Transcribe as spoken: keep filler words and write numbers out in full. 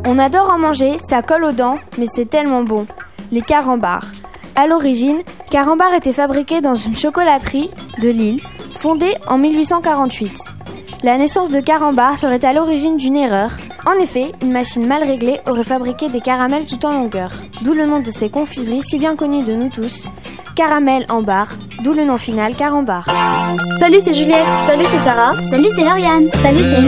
On adore en manger, ça colle aux dents, mais c'est tellement bon. Les carambars. À l'origine, Carambar était fabriqué dans une chocolaterie de Lille, fondée en mille huit cent quarante-huit. La naissance de Carambar serait à l'origine d'une erreur. En effet, une machine mal réglée aurait fabriqué des caramels tout en longueur. D'où le nom de ces confiseries si bien connues de nous tous. Caramel en barre, d'où le nom final Carambar. Salut, c'est Juliette. Salut, c'est Sarah. Salut, c'est Lauriane. Salut, c'est